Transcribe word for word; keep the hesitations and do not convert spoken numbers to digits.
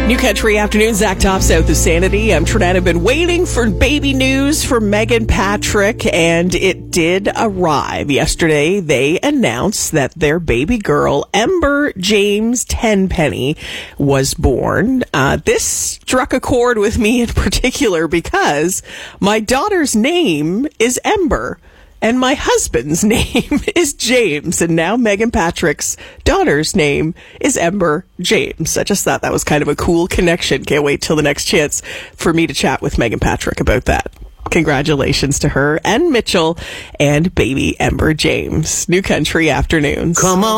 New Country Afternoon, Zach Top, South of Sanity. I'm Trinette. I've been waiting for baby news for Megan Patrick, and it did arrive. Yesterday, they announced that their baby girl, Ember James Tenpenny, was born. Uh, this struck a chord with me in particular because my daughter's name is Ember. And my husband's name is James. And now Megan Patrick's daughter's name is Ember James. I just thought that was kind of a cool connection. Can't wait till the next chance for me to chat with Megan Patrick about that. Congratulations to her and Mitchell and baby Ember James. New Country Afternoons. Come on.